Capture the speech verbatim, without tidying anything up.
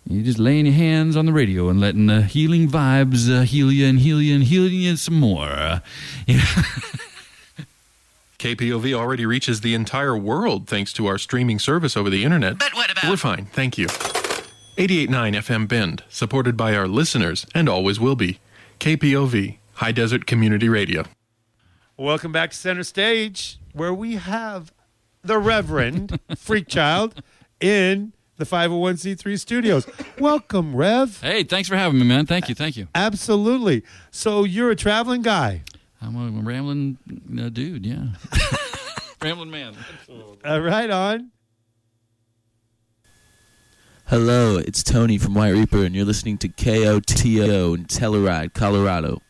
You're just laying your hands on the radio and letting the healing vibes uh, heal you and heal you and heal you some more. Uh, yeah. K P O V already reaches the entire world thanks to our streaming service over the internet. But what about... We're fine, thank you. eighty-eight point nine F M Bend, supported by our listeners and always will be. K P O V, High Desert Community Radio. Welcome back to Center Stage, where we have the Reverend Freakchild in the five oh one c three studios. Welcome, Rev. Hey, thanks for having me, man. Thank you, thank you. Absolutely. So you're a traveling guy. I'm a rambling uh, dude, yeah. Rambling man. Uh, right on. Hello, it's Tony from White Reaper, and you're listening to K O T O in Telluride, Colorado.